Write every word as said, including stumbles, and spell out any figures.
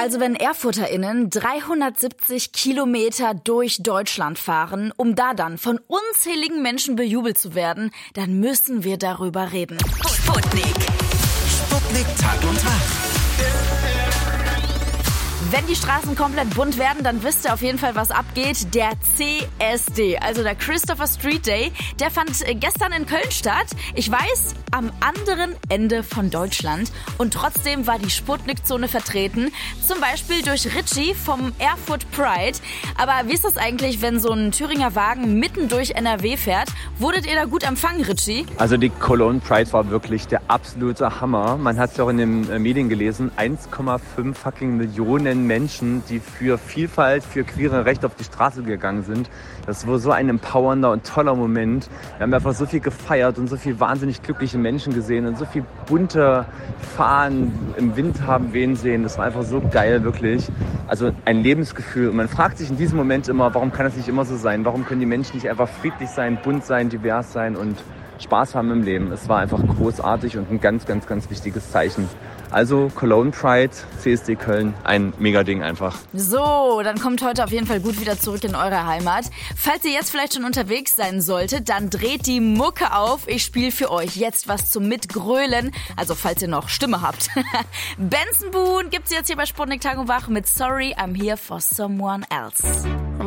Also wenn ErfurterInnen dreihundertsiebzig Kilometer durch Deutschland fahren, um da dann von unzähligen Menschen bejubelt zu werden, dann müssen wir darüber reden. Sputnik. Sputnik Tag und Tag. Wenn die Straßen komplett bunt werden, dann wisst ihr auf jeden Fall, was abgeht. Der C S D, also der Christopher Street Day, der fand gestern in Köln statt. Ich weiß, am anderen Ende von Deutschland. Und trotzdem war die Sputnik-Zone vertreten. Zum Beispiel durch Ritchie vom Erfurt Pride. Aber wie ist das eigentlich, wenn so ein Thüringer Wagen mitten durch N R W fährt? Wurdet ihr da gut empfangen, Ritchie? Also die Cologne Pride war wirklich der absolute Hammer. Man hat es ja auch in den Medien gelesen. eins Komma fünf fucking Millionen Menschen, die für Vielfalt, für queere Rechte auf die Straße gegangen sind. Das war so ein empowernder und toller Moment. Wir haben einfach so viel gefeiert und so viel wahnsinnig glückliche Menschen gesehen und so viel bunte Fahnen im Wind haben wehen sehen. Das war einfach so geil, wirklich. Also ein Lebensgefühl. Und man fragt sich in diesem Moment immer, warum kann das nicht immer so sein? Warum können die Menschen nicht einfach friedlich sein, bunt sein, divers sein und Spaß haben im Leben? Es war einfach großartig und ein ganz, ganz, ganz wichtiges Zeichen. Also Cologne Pride, C S D Köln, ein Mega-Ding einfach. So, dann kommt heute auf jeden Fall gut wieder zurück in eure Heimat. Falls ihr jetzt vielleicht schon unterwegs sein solltet, dann dreht die Mucke auf. Ich spiele für euch jetzt was zum Mitgrölen. Also falls ihr noch Stimme habt. Benson Boone gibt's jetzt hier bei Sputnik Tag und Wach mit Sorry, I'm Here for Someone Else.